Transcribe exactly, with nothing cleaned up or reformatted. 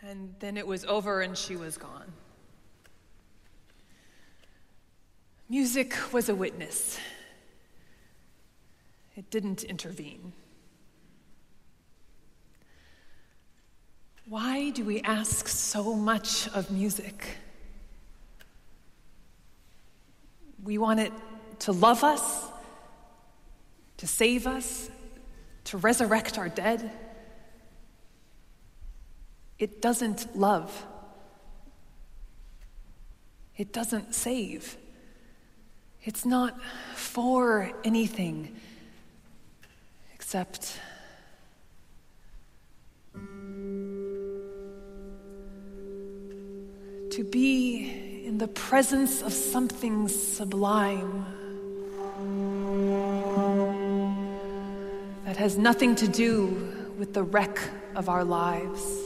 And then it was over and she was gone. Music was a witness. It didn't intervene. Why do we ask so much of music? We want it to love us, to save us, to resurrect our dead. It doesn't love. It doesn't save. It's not for anything except to be in the presence of something sublime that has nothing to do with the wreck of our lives.